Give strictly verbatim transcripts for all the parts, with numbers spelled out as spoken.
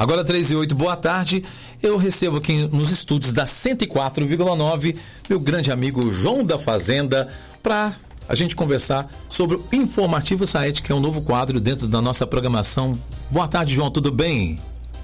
Agora três e oito, boa tarde. Eu recebo aqui nos estúdios da cento e quatro vírgula nove meu grande amigo João da Fazenda para a gente conversar sobre o Informativo Saete, que é um novo quadro dentro da nossa programação. Boa tarde, João, tudo bem?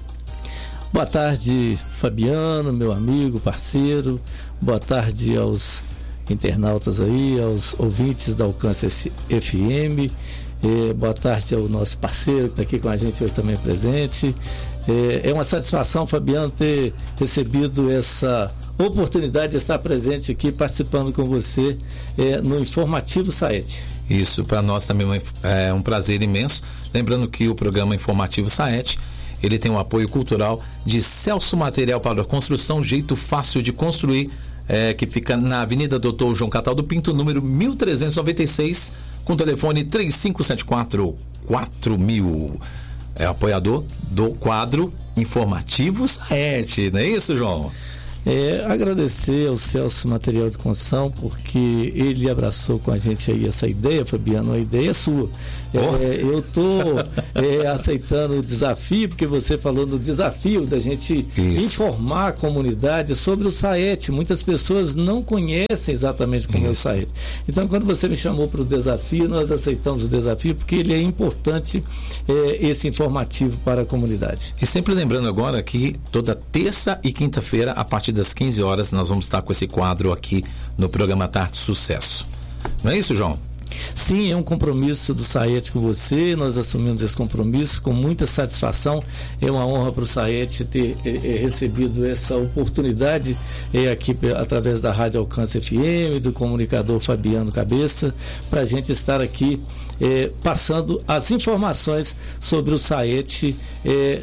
Boa tarde, Fabiano, meu amigo, parceiro. Boa tarde aos internautas aí, aos ouvintes da Alcance F M. É, boa tarde ao nosso parceiro que está aqui com a gente hoje também presente. É, é uma satisfação, Fabiano, ter recebido essa oportunidade de estar presente aqui participando com você é, no Informativo Saete. Isso, para nós também é um prazer imenso. Lembrando que o programa Informativo Saete, ele tem o apoio cultural de Celso Material para Construção, jeito fácil de construir, é, que fica na Avenida Doutor João Cataldo Pinto, número mil trezentos e noventa e seis, com telefone três cinco sete quatro quatro mil. É apoiador do quadro Informativo Saete, não é isso, João? É, agradecer ao Celso Material de Construção, porque ele abraçou com a gente aí essa ideia, Fabiano, a ideia é sua. É, eu estou é, aceitando o desafio, porque você falou no desafio da gente Isso. informar a comunidade sobre o Saete. Muitas pessoas não conhecem exatamente como Isso. é o Saete. Então, quando você me chamou para o desafio, nós aceitamos o desafio, porque ele é importante, é, esse informativo para a comunidade. E sempre lembrando agora que toda terça e quinta-feira, a partir das quinze horas, nós vamos estar com esse quadro aqui no programa Tarde Sucesso. Não é isso, João? Sim, é um compromisso do Saete com você, nós assumimos esse compromisso com muita satisfação. É uma honra para o Saete ter é, é, recebido essa oportunidade é, aqui através da Rádio Alcance F M, do comunicador Fabiano Cabeça, para a gente estar aqui é, passando as informações sobre o Saete é,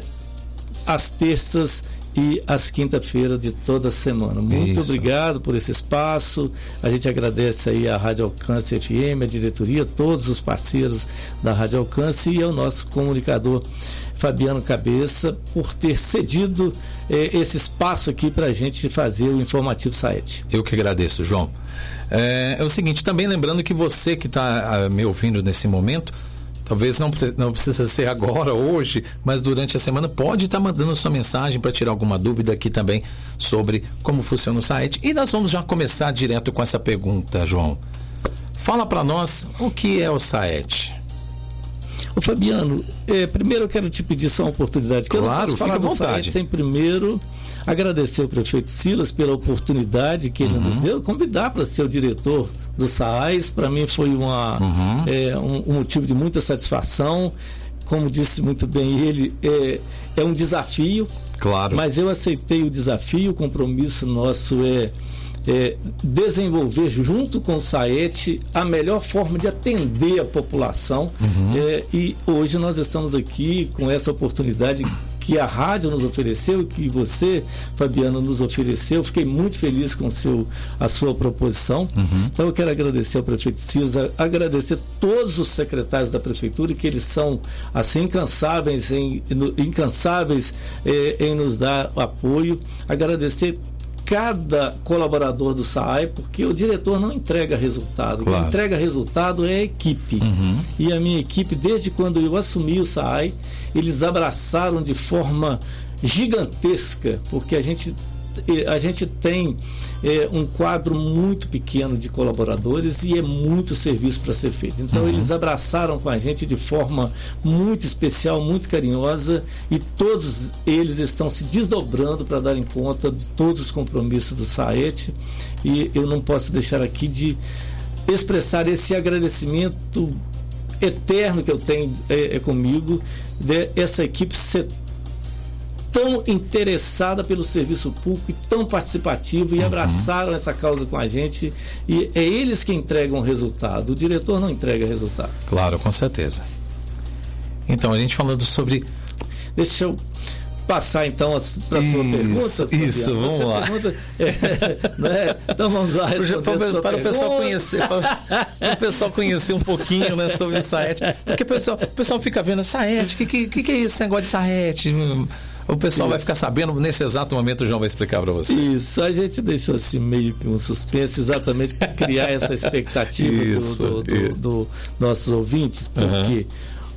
às terças e às quinta-feiras de toda semana. Muito Isso. obrigado por esse espaço. A gente agradece aí à Rádio Alcance F M, a diretoria, todos os parceiros da Rádio Alcance e ao nosso comunicador Fabiano Cabeça por ter cedido eh, esse espaço aqui para a gente fazer o Informativo Saete. Eu que agradeço, João. É, é o seguinte, também lembrando que você que está me ouvindo nesse momento, talvez não, não precisa ser agora, hoje, mas durante a semana pode estar mandando sua mensagem para tirar alguma dúvida aqui também sobre como funciona o Saete. E nós vamos já começar direto com essa pergunta, João. Fala para nós o que é o Saete. Ô Fabiano, é, primeiro eu quero te pedir só uma oportunidade. Que claro, eu não posso falar fica à vontade. Saete sem primeiro agradecer ao prefeito Silas pela oportunidade que ele uhum. nos deu, convidar para ser o diretor do SAAS. Para mim foi uma, uhum. é, um, um motivo de muita satisfação. Como disse muito bem ele, é, é um desafio, claro. Mas eu aceitei o desafio. O compromisso nosso é, é desenvolver junto com o Saete a melhor forma de atender a população. Uhum. É, e hoje nós estamos aqui com essa oportunidade que a rádio nos ofereceu, que você, Fabiano, nos ofereceu. Fiquei muito feliz com o seu, a sua proposição. Uhum. Então eu quero agradecer ao prefeito Cisa, agradecer todos os secretários da prefeitura, que eles são assim incansáveis em, incansáveis eh, em nos dar apoio. Agradecer cada colaborador do SAAI, porque o diretor não entrega resultado. Claro. Quem entrega resultado é a equipe. Uhum. E a minha equipe, desde quando eu assumi o SAAI, eles abraçaram de forma gigantesca, porque a gente, a gente tem é, um quadro muito pequeno de colaboradores e é muito serviço para ser feito. Então, uhum. eles abraçaram com a gente de forma muito especial, muito carinhosa, e todos eles estão se desdobrando para darem conta de todos os compromissos do Saete. E eu não posso deixar aqui de expressar esse agradecimento eterno que eu tenho é, é comigo, dessa equipe ser tão interessada pelo serviço público e tão participativa, e uhum. abraçaram essa causa com a gente, e é eles que entregam o resultado. O diretor não entrega resultado. Claro, com certeza. Então, a gente falando sobre... Deixa eu passar então para a sua pergunta. Isso, Fabiano. Vamos lá. Pergunta, é, né? Então vamos lá responder para, a sua para o pessoal conhecer, para, para o pessoal conhecer um pouquinho, né, sobre o Saete, porque o pessoal, o pessoal fica vendo Saete, o que, que, que é esse negócio de Saete? O pessoal Isso. vai ficar sabendo nesse exato momento. O João vai explicar para você. Isso, a gente deixou assim meio que um suspense, exatamente para criar essa expectativa dos do, do, do, do nossos ouvintes, porque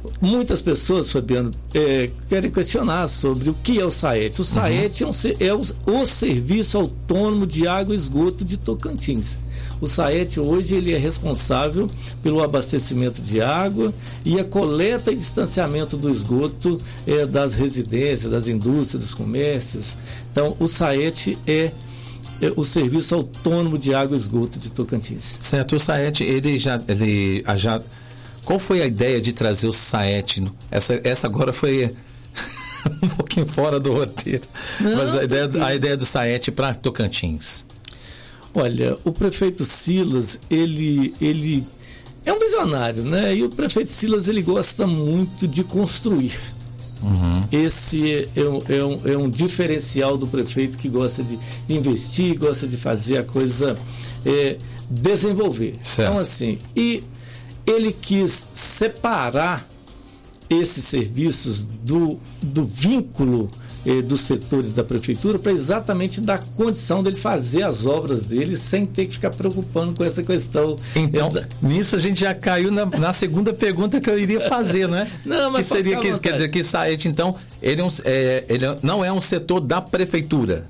muitas pessoas, Fabiano, é, querem questionar sobre o que é o SAET. O SAET uhum. é, um, é o, o Serviço Autônomo de Água e Esgoto de Tocantins. O SAET hoje ele é responsável pelo abastecimento de água e a coleta e distanciamento do esgoto é, das residências, das indústrias, dos comércios. Então, o SAET é, é o Serviço Autônomo de Água e Esgoto de Tocantins. Certo, o SAET, ele já... Ele já... Qual foi a ideia de trazer o SAET? Essa, essa agora foi um pouquinho fora do roteiro. Não, mas a ideia, a ideia do SAET para Tocantins. Olha, o prefeito Silas, ele, ele é um visionário, né? E o prefeito Silas, ele gosta muito de construir. Uhum. Esse é um, é, um, é um diferencial do prefeito que gosta de investir, gosta de fazer a coisa é, desenvolver. Certo. Então, assim, e ele quis separar esses serviços do, do vínculo eh, dos setores da prefeitura para exatamente dar condição dele fazer as obras dele sem ter que ficar preocupando com essa questão. Então, eh, nisso a gente já caiu na, na segunda pergunta que eu iria fazer, não é? Não, mas que seria que, quer dizer que SAET, então, ele, é um, é, ele não é um setor da prefeitura.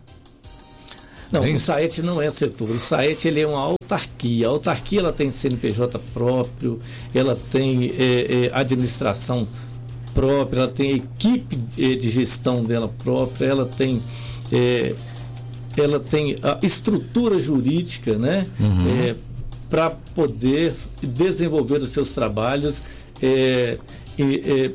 Não, é o SAET não é setor. O SAET ele é uma autarquia. A autarquia ela tem C N P J próprio, ela tem é, é, administração própria, ela tem equipe de gestão dela própria, ela tem, é, ela tem a estrutura jurídica, né, uhum. é, para poder desenvolver os seus trabalhos é, é,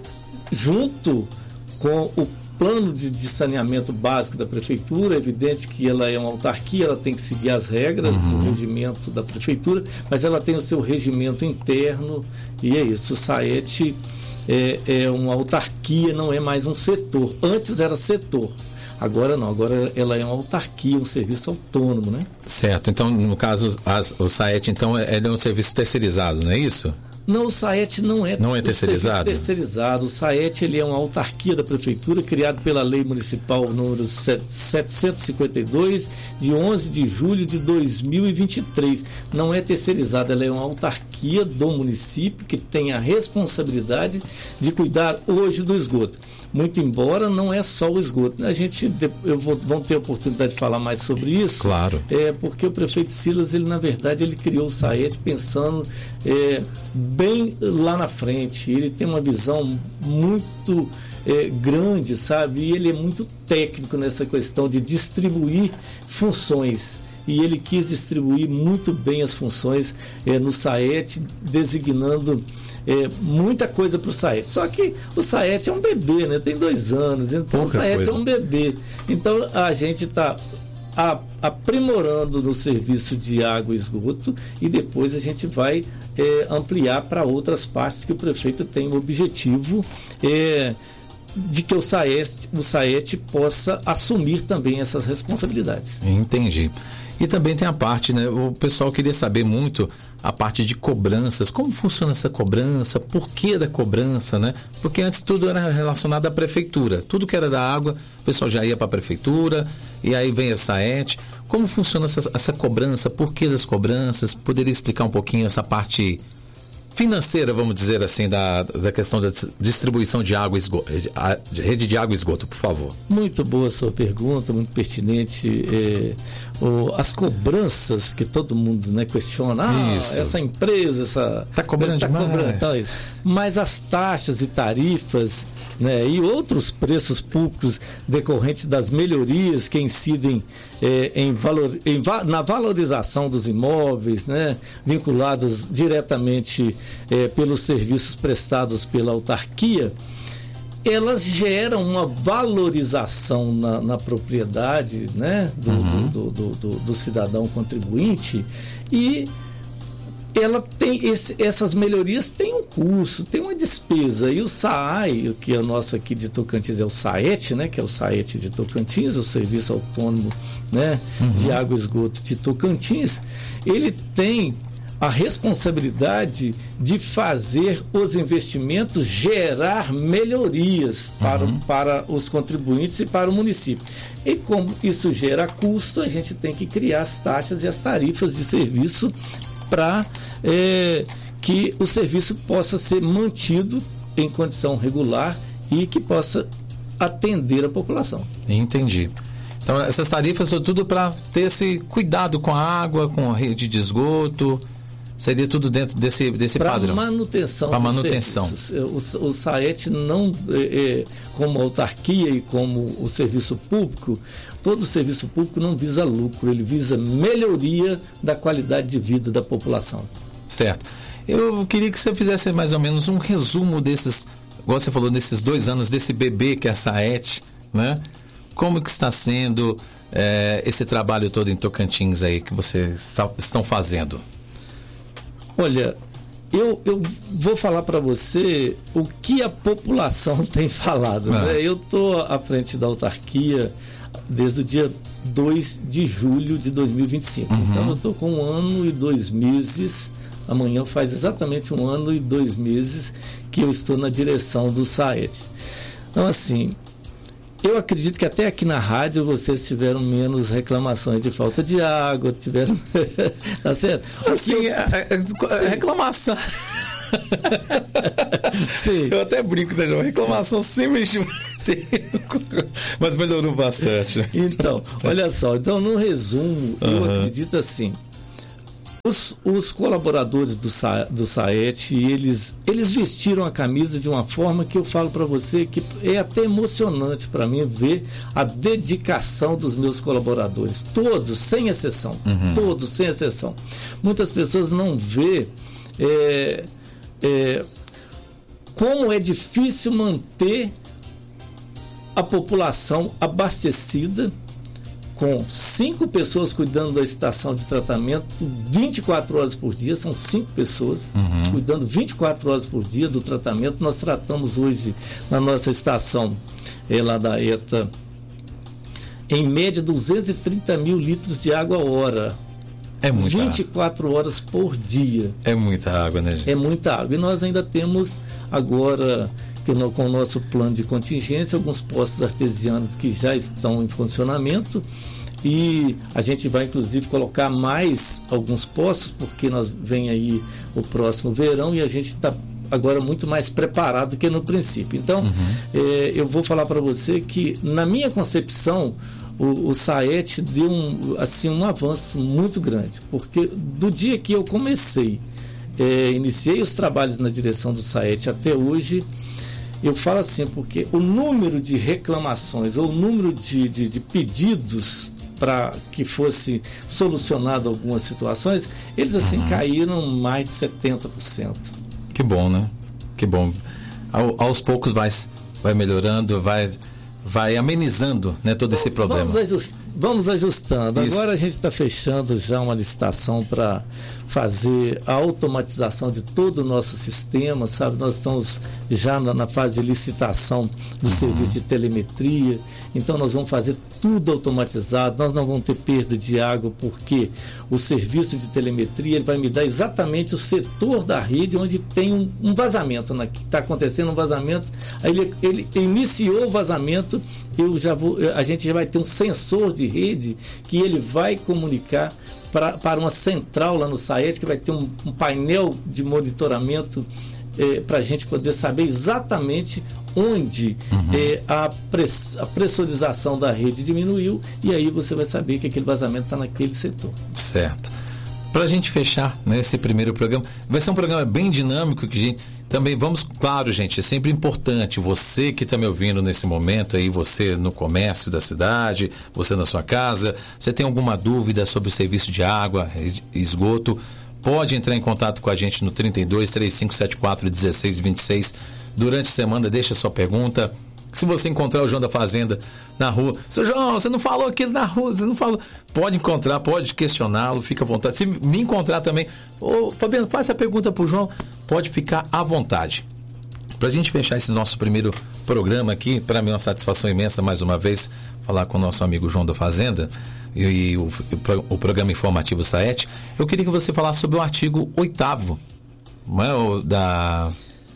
junto com o plano de, de saneamento básico da prefeitura. É evidente que ela é uma autarquia, ela tem que seguir as regras uhum. do regimento da prefeitura, mas ela tem o seu regimento interno e é isso. O SAET é, é uma autarquia, não é mais um setor. Antes era setor, agora não, agora ela é uma autarquia, um serviço autônomo, né? Certo, então no caso as, o SAET então ele é um serviço terceirizado, não é isso? Não, o SAET não é, não é terceirizado. terceirizado. O SAET ele é uma autarquia da prefeitura, criado pela Lei Municipal número setecentos e cinquenta e dois, de onze de julho de dois mil e vinte e três. Não é terceirizada, ela é uma autarquia do município que tem a responsabilidade de cuidar hoje do esgoto. Muito embora não é só o esgoto. A gente, eu vou, vamos ter a oportunidade de falar mais sobre isso. Claro. É, porque o prefeito Silas, ele na verdade, ele criou o SAET pensando é, bem lá na frente. Ele tem uma visão muito é, grande, sabe? E ele é muito técnico nessa questão de distribuir funções. E ele quis distribuir muito bem as funções é, no SAET, designando é, muita coisa para o SAET. Só que o SAET é um bebê, né? Tem dois anos, então Pouca o SAET coisa. é um bebê. Então a gente está aprimorando no serviço de água e esgoto e depois a gente vai é, ampliar para outras partes que o prefeito tem o objetivo é, de que o SAET, o SAET possa assumir também essas responsabilidades. Entendi. E também tem a parte, né? O pessoal queria saber muito a parte de cobranças. Como funciona essa cobrança? Por que da cobrança, né? Porque antes tudo era relacionado à prefeitura. Tudo que era da água, o pessoal já ia para a prefeitura e aí vem a SAET. Como funciona essa, essa cobrança? Por que das cobranças? Poderia explicar um pouquinho essa parte financeira, vamos dizer assim, da, da questão da distribuição de água e esgoto, de rede de água e esgoto, por favor. Muito boa a sua pergunta, muito pertinente. É, o, as cobranças que todo mundo, né, questiona, ah, isso. essa empresa, essa está cobrando tá demais. Cobrando, tal, isso. Mas as taxas e tarifas, né, e outros preços públicos decorrentes das melhorias que incidem é, em valor, em, na valorização dos imóveis, né, vinculados diretamente é, pelos serviços prestados pela autarquia, elas geram uma valorização na, na propriedade, né, do, uhum. do, do, do, do cidadão contribuinte, e ela tem esse, essas melhorias têm um custo, tem uma despesa, e o SAAI, que é o nosso aqui de Tocantins, é o SAET, né, que é o SAET de Tocantins, o Serviço Autônomo, né, uhum. de Água e Esgoto de Tocantins, ele tem a responsabilidade de fazer os investimentos gerar melhorias para, uhum. para os contribuintes e para o município. E como isso gera custo, a gente tem que criar as taxas e as tarifas de serviço para é, que o serviço possa ser mantido em condição regular e que possa atender a população. Entendi. Então essas tarifas são tudo para ter esse cuidado com a água, com a rede de esgoto, seria tudo dentro desse, desse pra padrão? Manutenção para manutenção. O, o SAET não, é, como autarquia e como o serviço público, todo o serviço público não visa lucro, ele visa melhoria da qualidade de vida da população. Certo. Eu queria que você fizesse mais ou menos um resumo desses, igual você falou, desses dois anos, desse bebê que é a SAET, né? Como que está sendo é, esse trabalho todo em Tocantins aí que vocês está, estão fazendo? Olha, eu, eu vou falar para você o que a população tem falado. Ah. Né? Eu estou à frente da autarquia desde o dia dois de julho de dois mil e vinte e cinco. Uhum. Então eu estou com um ano e dois meses. Amanhã faz exatamente um ano e dois meses que eu estou na direção do SAET. Então, assim, eu acredito que até aqui na rádio vocês tiveram menos reclamações de falta de água, tiveram... Tá certo? Assim, eu... a, a reclamação... Sim. Eu até brinco, né, João? Reclamação sempre enche o tempo, mas melhorou bastante. Então, olha só, então no resumo, uhum. eu acredito assim, os, os colaboradores do, Sa, do SAET, eles, eles vestiram a camisa de uma forma que eu falo para você que é até emocionante para mim ver a dedicação dos meus colaboradores, todos, sem exceção, uhum. todos, sem exceção. Muitas pessoas não vê é, é, como é difícil manter a população abastecida com cinco pessoas cuidando da estação de tratamento vinte e quatro horas por dia, são cinco pessoas uhum. cuidando vinte e quatro horas por dia do tratamento. Nós tratamos hoje na nossa estação é, lá da ETA em média duzentos e trinta mil litros de água a hora. É muita vinte e quatro água. Horas por dia. É muita água, né, gente? É muita água. E nós ainda temos agora, que no, com o nosso plano de contingência, alguns postos artesianos que já estão em funcionamento, e a gente vai inclusive colocar mais alguns postos, porque nós vem aí o próximo verão e a gente está agora muito mais preparado que no princípio. Então, uhum. é, eu vou falar para você que, na minha concepção, o, o SAET deu um, assim, um avanço muito grande, porque do dia que eu comecei, é, iniciei os trabalhos na direção do SAET até hoje, eu falo assim, porque o número de reclamações ou o número de, de, de pedidos para que fosse solucionado algumas situações, eles assim uhum. caíram mais de setenta por cento. Que bom, né? Que bom. Ao, aos poucos vai, vai melhorando, vai, vai amenizando, né, todo esse problema. Vamos, ajust, vamos ajustando. Isso. Agora a gente está fechando já uma licitação para fazer a automatização de todo o nosso sistema, sabe? Nós estamos já na, na fase de licitação do uhum. serviço de telemetria, então nós vamos fazer tudo automatizado, nós não vamos ter perda de água, porque o serviço de telemetria ele vai me dar exatamente o setor da rede onde tem um, um vazamento, né? Que está acontecendo um vazamento, aí ele, ele iniciou o vazamento, eu já vou, a gente já vai ter um sensor de rede que ele vai comunicar Pra, para uma central lá no SAET, que vai ter um, um painel de monitoramento eh, para a gente poder saber exatamente onde uhum. eh, a, press, a pressurização da rede diminuiu, e aí você vai saber que aquele vazamento está naquele setor. Certo. Para a gente fechar, né, esse primeiro programa, vai ser um programa bem dinâmico, que a gente também vamos, claro, gente, é sempre importante, você que está me ouvindo nesse momento aí, você no comércio da cidade, você na sua casa, você tem alguma dúvida sobre o serviço de água, esgoto, pode entrar em contato com a gente no trinta e dois, três cinco sete quatro, dezesseis vinte e seis. Durante a semana, deixa sua pergunta. Se você encontrar o João da Fazenda na rua, seu João, você não falou aquilo na rua, você não falou. Pode encontrar, pode questioná-lo, fica à vontade. Se me encontrar também, ô Fabiano, faça a pergunta pro João, pode ficar à vontade. Pra gente fechar esse nosso primeiro programa aqui, para mim é uma satisfação imensa mais uma vez falar com o nosso amigo João da Fazenda e, e o, o programa informativo SAET. Eu queria que você falasse sobre o artigo oitavo, não é, o da...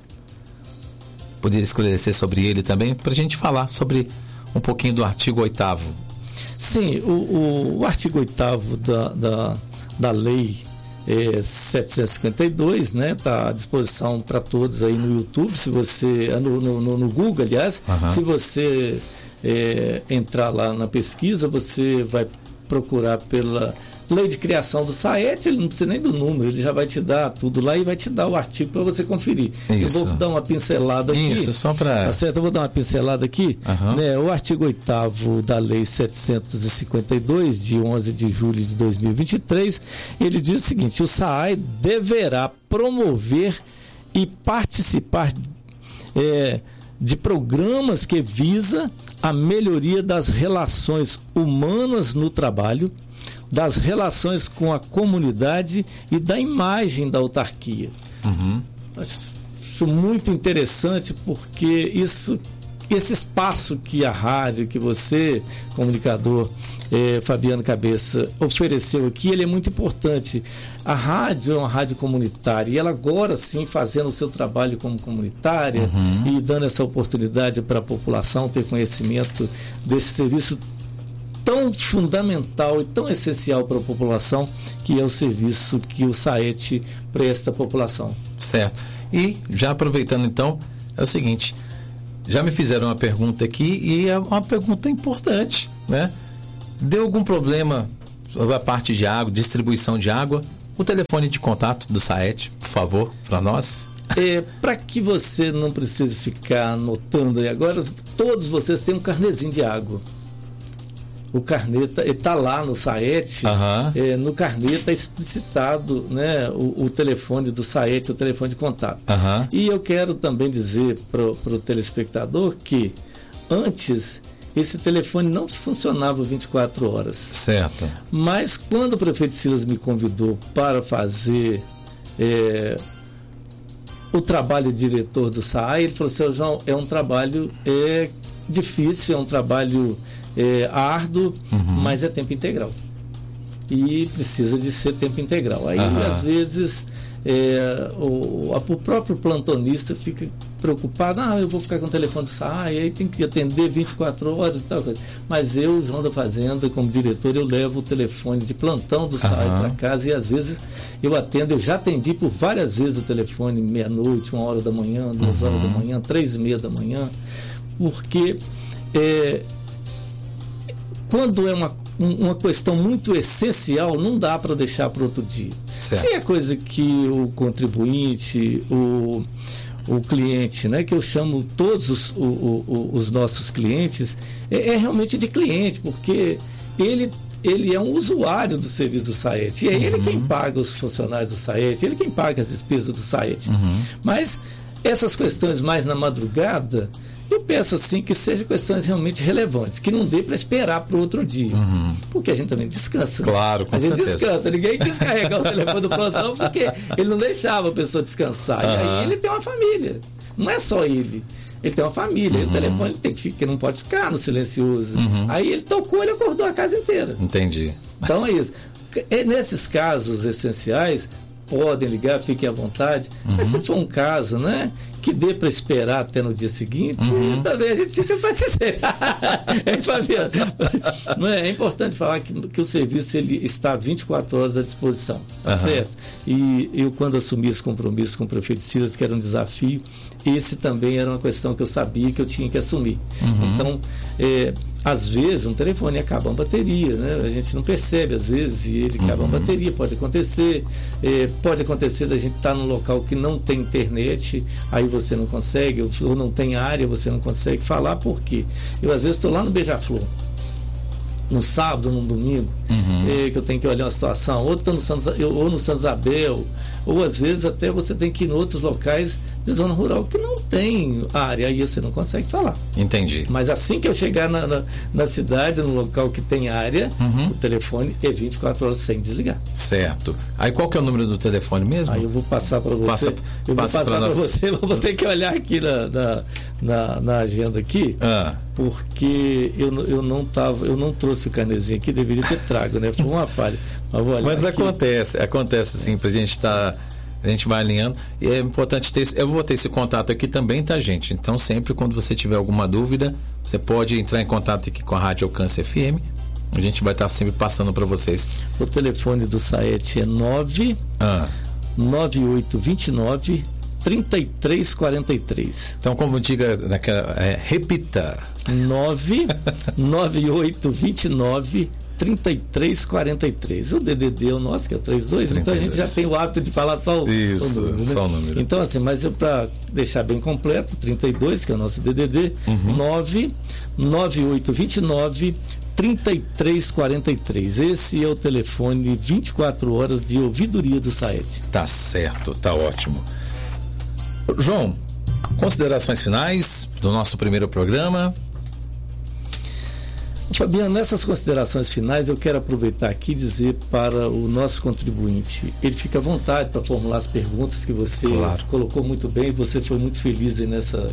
Poderia esclarecer sobre ele também, para a gente falar sobre um pouquinho do artigo oitavo. Sim, o, o, o artigo oitavo da, da, da lei é, setecentos e cinquenta e dois, né? Está à disposição para todos aí no YouTube, se você no, no, no Google, aliás, uhum. se você é, entrar lá na pesquisa, você vai procurar pela lei de criação do SAET, ele não precisa nem do número, ele já vai te dar tudo lá e vai te dar o artigo para você conferir. Isso. Eu vou dar uma pincelada aqui. Isso, só para... Tá certo? Eu vou dar uma pincelada aqui. Uhum. Né? O artigo oitavo da lei setecentos e cinquenta e dois, de onze de julho de dois mil e vinte e três, ele diz o seguinte: o SAAI deverá promover e participar é, de programas que visa a melhoria das relações humanas no trabalho, das relações com a comunidade e da imagem da autarquia. Uhum. Acho muito interessante, porque isso, esse espaço que a rádio, que você, comunicador, eh, Fabiano Cabeça, ofereceu aqui, ele é muito importante. A rádio é uma rádio comunitária e ela agora sim fazendo o seu trabalho como comunitária uhum. e dando essa oportunidade para a população ter conhecimento desse serviço tão fundamental e tão essencial para a população, que é o serviço que o SAET presta à população. Certo. E já aproveitando então, é o seguinte, já me fizeram uma pergunta aqui e é uma pergunta importante, né? Deu algum problema sobre a parte de água, distribuição de água? O telefone de contato do SAET, por favor, para nós. É, para que você não precise ficar anotando aí agora, todos vocês têm um carnezinho de água. O carnê está lá no SAET, uhum. é, no carnê está explicitado, né, o, o telefone do SAET, o telefone de contato. Uhum. E eu quero também dizer para o telespectador que antes esse telefone não funcionava vinte e quatro horas. Certo. Mas quando o prefeito Silas me convidou para fazer é, o trabalho de diretor do SAAI, ele falou assim: oh, João, é um trabalho é, difícil, é um trabalho É, árduo, uhum. mas é tempo integral e precisa de ser tempo integral. Aí uhum. às vezes é, o, o próprio plantonista fica preocupado: ah, eu vou ficar com o telefone do SAAI, aí tem que atender vinte e quatro horas e tal coisa. Mas eu, João da Fazenda, como diretor, eu levo o telefone de plantão do SAAI uhum. para casa e às vezes eu atendo. Eu já atendi por várias vezes o telefone meia-noite, uma hora da manhã, duas uhum. horas da manhã, três e meia da manhã, porque é, quando é uma, uma questão muito essencial, não dá para deixar para outro dia. Certo. Se é coisa que o contribuinte, o, o cliente, né, que eu chamo todos os, o, o, os nossos clientes, é, é realmente de cliente, porque ele, ele é um usuário do serviço do SAET. E é uhum. ele quem paga os funcionários do SAET, ele quem paga as despesas do SAET. Uhum. Mas essas questões mais na madrugada, eu peço assim que sejam questões realmente relevantes, que não dê para esperar para o outro dia, uhum. porque a gente também descansa. Claro, com a gente certeza. descansa, ninguém quis carregar o telefone do plantão porque ele não deixava a pessoa descansar. Uhum. E aí ele tem uma família, não é só ele. Ele tem uma família, uhum. e o telefone tem que ficar, não pode ficar no silencioso. Uhum. Aí ele tocou, ele acordou a casa inteira. Entendi. Então é isso. E nesses casos essenciais, podem ligar, fiquem à vontade. Uhum. Mas se for um caso, né, que dê para esperar até no dia seguinte, uhum. também a gente fica satisfeito. É, Fabiano, não é? É importante falar que, que o serviço ele está vinte e quatro horas à disposição, tá uhum. certo? E eu, quando assumi esse compromisso com o prefeito Silas, que era um desafio, esse também era uma questão que eu sabia que eu tinha que assumir. Uhum. Então, é, às vezes um telefone acaba a bateria, né? A gente não percebe às vezes e ele acaba uhum. a bateria, pode acontecer, é, pode acontecer da gente estar num local que não tem internet, aí você não consegue, ou não tem área, você não consegue falar. Por quê? Eu às vezes estou lá no Beija-Flor, no sábado, no domingo, uhum. é, que eu tenho que olhar uma situação, ou, tô no Santos, ou no Santa Isabel, ou às vezes até você tem que ir em outros locais de zona rural que não tem área, aí você não consegue falar. Entendi. Mas assim que eu chegar na, na, na cidade, no local que tem área, uhum. o telefone é vinte e quatro horas sem desligar. Certo. Aí qual que é o número do telefone mesmo? Aí eu vou passar para você. Passa, eu vou passar para você, vou ter que olhar aqui na, na, na, na agenda aqui, ah. porque eu, eu não tava, eu não trouxe o canezinho aqui, deveria ter trago, né? Foi uma falha. Mas, vou olhar Mas aqui. acontece, acontece sim, pra gente estar. Tá... A gente vai alinhando e é importante ter esse, eu vou ter esse contato aqui também, tá, gente? Então sempre quando você tiver alguma dúvida, você pode entrar em contato aqui com a Rádio Alcance F M A gente vai estar sempre passando para vocês. O telefone do SAET é nove nove oito dois nove três três quatro três. Então, como diga naquela, é, repita. nove nove oito dois nove três três quatro três. O D D D é o nosso, que é o trinta e dois, trinta e dois. Então a gente já tem o hábito de falar só o, Isso, o número, né? Só o número. Então, assim, mas para deixar bem completo, trinta e dois, que é o nosso D D D, uhum. nove nove oito dois nove três três quatro três. Esse é o telefone vinte e quatro horas de ouvidoria do SAET. Tá certo, tá ótimo. João, considerações finais do nosso primeiro programa. Fabiano, nessas considerações finais eu quero aproveitar aqui e dizer para o nosso contribuinte, ele fica à vontade para formular as perguntas que você claro. colocou muito bem, você foi muito feliz aí nessa,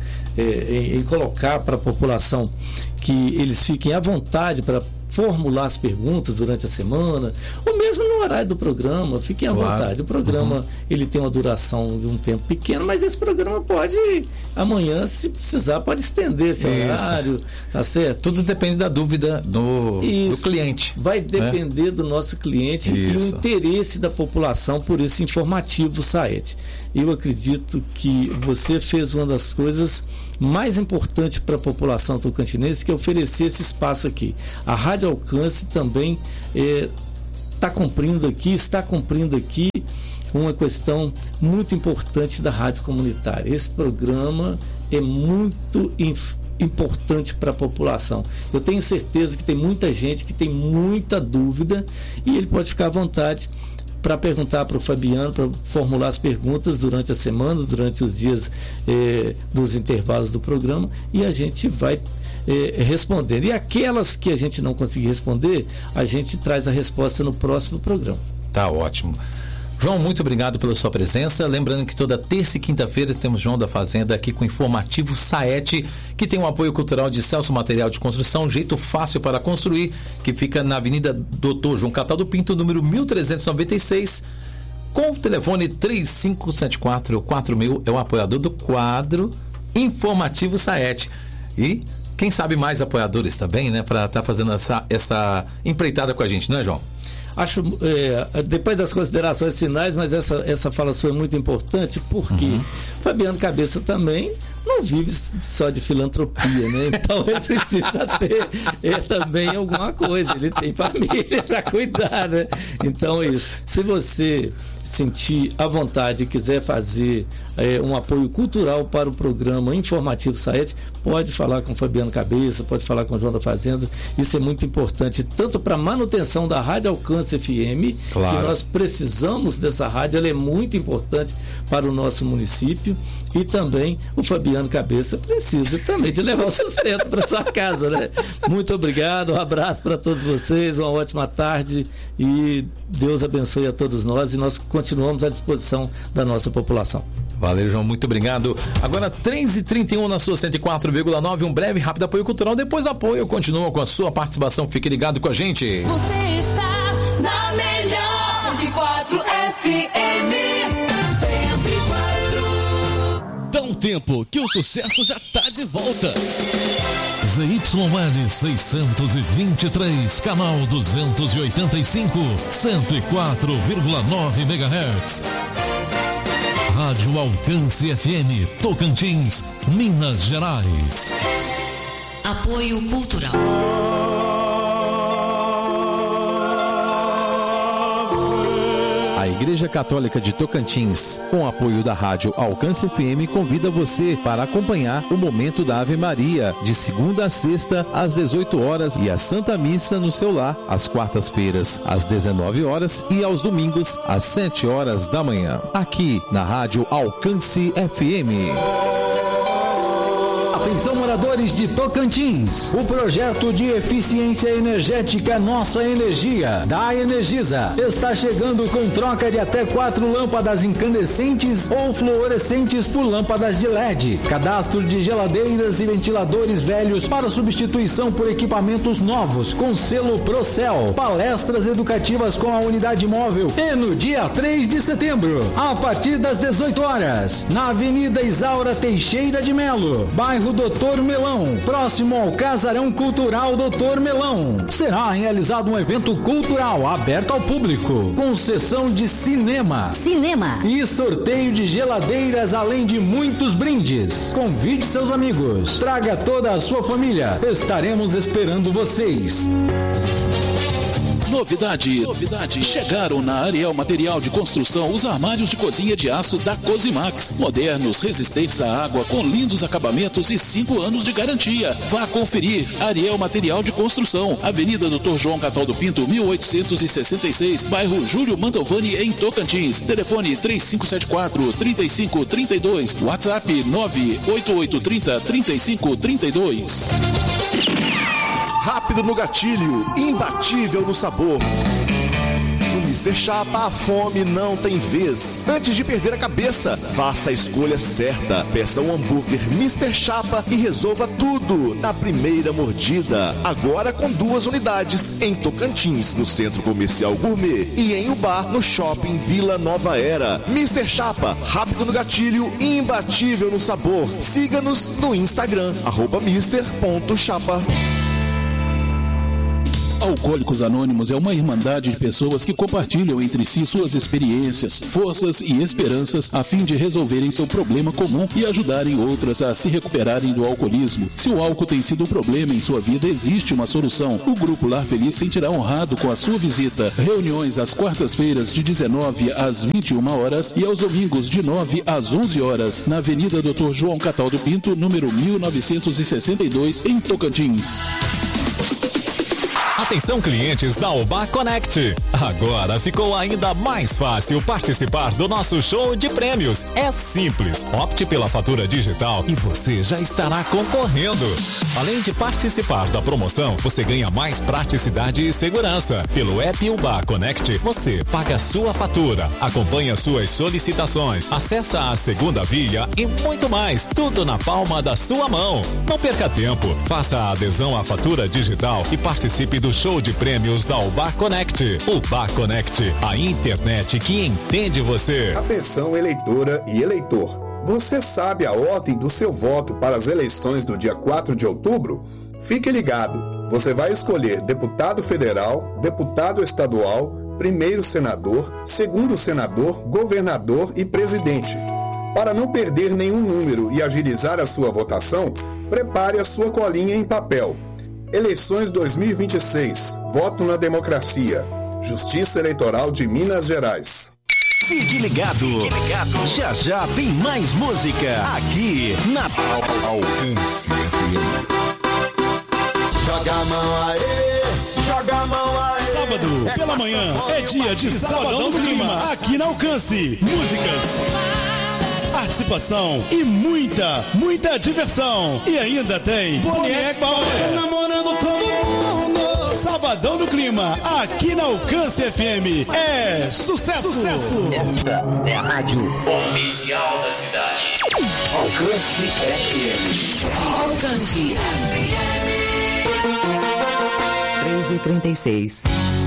é, em, em colocar para a população que eles fiquem à vontade para formular as perguntas durante a semana, ou mesmo no horário do programa, fiquem à claro. vontade. O programa, uhum. ele tem uma duração de um tempo pequeno, mas esse programa pode, amanhã, se precisar, pode estender esse Isso. horário, tá certo? Tudo depende da dúvida do, do cliente. Vai depender né? do nosso cliente Isso. e o interesse da população por esse informativo SAET. Eu acredito que você fez uma das coisas mais importantes para a população tocantinense, que é oferecer esse espaço aqui. A Rádio Alcance também está é, cumprindo aqui, está cumprindo aqui uma questão muito importante da rádio comunitária. Esse programa é muito inf- importante para a população. Eu tenho certeza que tem muita gente que tem muita dúvida e ele pode ficar à vontade para perguntar para o Fabiano, para formular as perguntas durante a semana, durante os dias eh, dos intervalos do programa, e a gente vai eh, respondendo. E aquelas que a gente não conseguir responder, a gente traz a resposta no próximo programa. Tá ótimo. João, muito obrigado pela sua presença. Lembrando que toda terça e quinta-feira temos João da Fazenda aqui com o informativo SAET, que tem um apoio cultural de Celso Material de Construção, um jeito fácil para construir, que fica na Avenida doutor João Cataldo Pinto, número mil trezentos e noventa e seis, com o telefone três cinco sete quatro quatro mil. É o apoiador do quadro Informativo SAET. E quem sabe mais apoiadores também, né, para estar tá fazendo essa, essa empreitada com a gente, não é, João? Acho, é, depois das considerações finais, mas essa, essa fala sua é muito importante, porque uhum. Fabiano Cabeça também não vive só de filantropia, né? Então ele precisa ter é, também alguma coisa, ele tem família para cuidar, né? Então é isso. Se você sentir à vontade e quiser fazer é, um apoio cultural para o programa Informativo SAET, pode falar com o Fabiano Cabeça, pode falar com o João da Fazenda. Isso é muito importante, tanto para a manutenção da Rádio Alcance F M, claro. que nós precisamos dessa rádio, ela é muito importante para o nosso município, e também o Fabiano Cabeça precisa também de levar o sustento para sua casa, né? Muito obrigado, um abraço para todos vocês, uma ótima tarde e Deus abençoe a todos nós, e nós continuamos à disposição da nossa população. Valeu, João, muito obrigado. Agora três e trinta e um na sua cento e quatro vírgula nove, um breve rápido apoio cultural, depois apoio continua com a sua participação, fique ligado com a gente. Você está na melhor cento e quatro F M. cento e quatro. Dá um tempo que o sucesso já tá de volta. Z Y N seiscentos e vinte e três, canal duzentos e oitenta e cinco, cento e quatro vírgula nove megahertz. Rádio Alcance F M, Tocantins, Minas Gerais. Apoio cultural. A Igreja Católica de Tocantins, com apoio da Rádio Alcance F M, convida você para acompanhar o momento da Ave Maria, de segunda a sexta, às dezoito horas, e a Santa Missa no seu lar, às quartas-feiras, às dezenove horas, e aos domingos, às sete horas da manhã. Aqui, na Rádio Alcance F M. Atenção, moradores de Tocantins. O projeto de eficiência energética Nossa Energia, da Energisa, está chegando com troca de até quatro lâmpadas incandescentes ou fluorescentes por lâmpadas de L E D. Cadastro de geladeiras e ventiladores velhos para substituição por equipamentos novos com selo Procel. Palestras educativas com a unidade móvel. E no dia três de setembro, a partir das dezoito horas, na Avenida Isaura Teixeira de Melo, bairro doutor Melão, próximo ao Casarão Cultural doutor Melão. Será realizado um evento cultural aberto ao público, com sessão de cinema, cinema e sorteio de geladeiras, além de muitos brindes. Convide seus amigos, traga toda a sua família. Estaremos esperando vocês. Novidade, novidade. Chegaram na Ariel Material de Construção os armários de cozinha de aço da Cosimax. Modernos, resistentes à água, com lindos acabamentos e cinco anos de garantia. Vá conferir. Ariel Material de Construção, Avenida doutor João Cataldo Pinto, mil oitocentos e sessenta e seis, bairro Júlio Mantovani, em Tocantins. Telefone três cinco sete quatro, três cinco três dois. WhatsApp nove oito oito três zero, três cinco três dois. Rápido no gatilho, imbatível no sabor. No mister Chapa, a fome não tem vez. Antes de perder a cabeça, faça a escolha certa. Peça um hambúrguer mister Chapa e resolva tudo na primeira mordida. Agora com duas unidades, em Tocantins, no Centro Comercial Gourmet, e em Ubá, no Shopping Vila Nova Era. mister Chapa, rápido no gatilho, imbatível no sabor. Siga-nos no Instagram, arroba mister ponto chapa. Alcoólicos Anônimos é uma irmandade de pessoas que compartilham entre si suas experiências, forças e esperanças a fim de resolverem seu problema comum e ajudarem outras a se recuperarem do alcoolismo. Se o álcool tem sido um problema em sua vida, existe uma solução. O Grupo Lar Feliz sentirá honrado com a sua visita. Reuniões às quartas-feiras de dezenove às vinte e uma horas e aos domingos de nove às onze horas, na Avenida doutor João Cataldo Pinto, número mil novecentos e sessenta e dois, em Tocantins. Atenção, clientes da Ubá Connect. Agora ficou ainda mais fácil participar do nosso show de prêmios. É simples. Opte pela fatura digital e você já estará concorrendo. Além de participar da promoção, você ganha mais praticidade e segurança. Pelo app Ubá Connect, você paga sua fatura, acompanha suas solicitações, acessa a segunda via e muito mais. Tudo na palma da sua mão. Não perca tempo. Faça a adesão à fatura digital e participe do show de prêmios da Ubá Connect. Ubá Connect, a internet que entende você. Atenção, eleitora e eleitor. Você sabe a ordem do seu voto para as eleições do dia quatro de outubro? Fique ligado. Você vai escolher deputado federal, deputado estadual, primeiro senador, segundo senador, governador e presidente. Para não perder nenhum número e agilizar a sua votação, prepare a sua colinha em papel. Eleições dois mil e vinte e seis. Voto na democracia. Justiça Eleitoral de Minas Gerais. Fique ligado. Fique ligado. Já já tem mais música aqui na Alcance F M. Joga a mão aí, joga a mão aí. Sábado, é pela manhã, é dia de Sabadão do Clima, aqui na Alcance. Músicas, participação e muita, muita diversão. E ainda tem Boneco Power. Namorando todo mundo. Sabadão do Clima, aqui na Alcance F M. É sucesso. Sucesso. Esta é a rádio oficial da cidade. Alcance F M. Alcance treze e trinta e seis.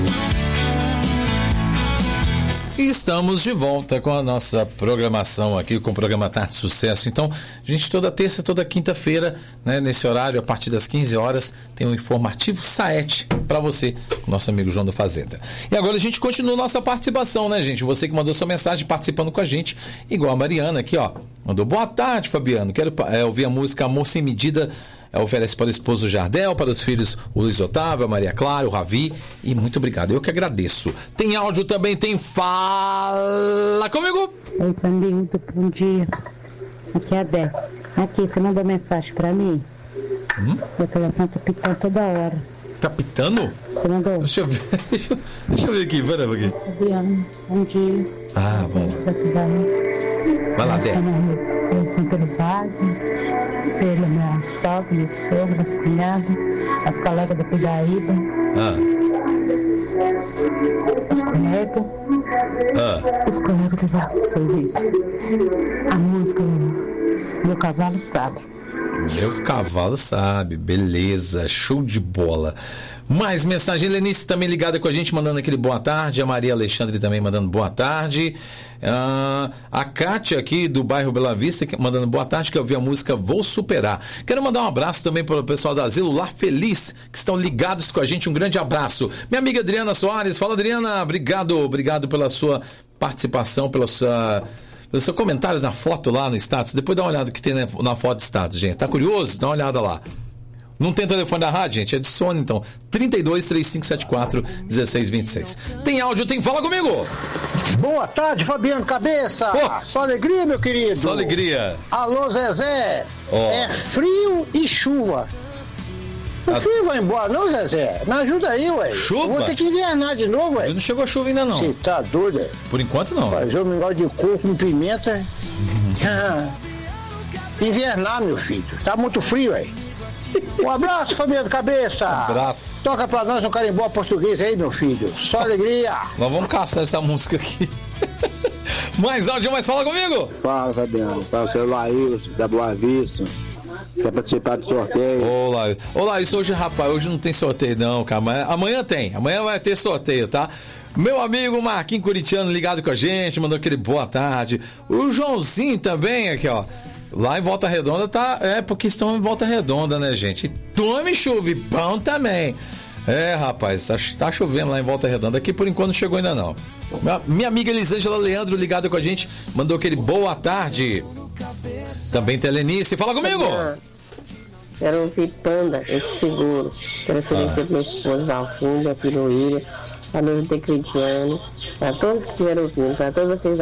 E estamos de volta com a nossa programação aqui, com o programa Tarde Sucesso. Então, a gente toda terça, toda quinta-feira, né, nesse horário, a partir das quinze horas, tem um informativo Saete para você, o nosso amigo João da Fazenda. E agora a gente continua nossa participação, né, gente? Você que mandou sua mensagem participando com a gente, igual a Mariana aqui, ó. Mandou boa tarde, Fabiano. Quero é, ouvir a música Amor Sem Medida. É, oferece para o esposo Jardel, para os filhos o Luiz Otávio, a Maria Clara, o Ravi. E muito obrigado, eu que agradeço. Tem áudio também, tem Fala Comigo. Oi, Fabinho, muito bom dia. Aqui é a Dé. Aqui, você mandou mensagem para mim? Hum? Meu telefone tá pitando toda hora. Tá pitando? Você mandou? Deixa eu ver, deixa eu ver aqui, vai lá, aqui. Fabiano, bom dia. Ah, vamos. Vai lá, Dé. Eu sou pelo base, pelo meu sogro, meu sogro, as cunhadas, as colegas da Pidaíba, ah. os colegas, ah. os colegas do Varco Serviço. A música Meu Cavalo Sabe. Meu cavalo sabe, beleza, show de bola. Mais mensagem, Lenice também ligada com a gente, mandando aquele boa tarde. A Maria Alexandre também mandando boa tarde. Uh, a Kátia aqui do bairro Bela Vista mandando boa tarde, que eu ouvi a música Vou Superar. Quero mandar um abraço também para o pessoal da Asilo Lar Feliz, que estão ligados com a gente. Um grande abraço. Minha amiga Adriana Soares, fala Adriana, obrigado, obrigado pela sua participação, pela sua... o seu comentário na foto lá no status. Depois dá uma olhada que tem na, na foto do status, gente. Tá curioso? Dá uma olhada lá. Não tem telefone da rádio, gente? Adicione então. trinta e dois, trinta e cinco setenta e quatro, dezesseis vinte e seis. Tem áudio, tem... Fala comigo! Boa tarde, Fabiano Cabeça! Oh. Só alegria, meu querido! Só alegria! Alô, Zezé! Oh. É frio e chuva. O A... frio vai embora, não, Zezé? Me ajuda aí, ué. Chuva? Eu vou ter que invernar de novo, ué. Não chegou a chuva ainda, não. Você tá doido, ué? Por enquanto, não. Fazer um negócio de coco com pimenta. Invernar, meu filho. Tá muito frio, ué. Um abraço, família do Cabeça. Um abraço. Toca pra nós um carimbó português aí, meu filho. Só alegria. Nós vamos caçar essa música aqui. Mais áudio, mais fala comigo. Fala, Fabiano. Fala o seu Laílson, da Boa Vista. Quer participar do sorteio? Olá, olá, isso hoje, rapaz, hoje não tem sorteio não, cara. Amanhã, amanhã tem, amanhã vai ter sorteio, tá? Meu amigo Marquinhos Curitiano ligado com a gente, mandou aquele boa tarde. O Joãozinho também aqui, ó. Lá em Volta Redonda tá, é porque estão em Volta Redonda, né, gente? E tome chuva e pão também. É, rapaz, tá chovendo lá em Volta Redonda. Aqui por enquanto não chegou ainda não. Minha, minha amiga Elisângela Leandro ligada com a gente, mandou aquele boa tarde. Também tem a Lenice, fala comigo. Quero ouvir Panda, eu te seguro. Quero saber se minha esposa Valtinha, minha filha William, a mesma ter Cristiano, para todos que estiveram ouvindo, para todos vocês